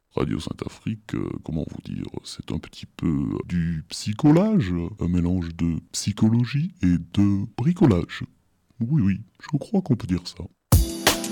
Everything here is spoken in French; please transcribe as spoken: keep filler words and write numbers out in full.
Radio Sainte-Afrique, euh, comment vous dire, c'est un petit peu du psycholage, un mélange de psychologie et de bricolage. Oui, oui, je crois qu'on peut dire ça.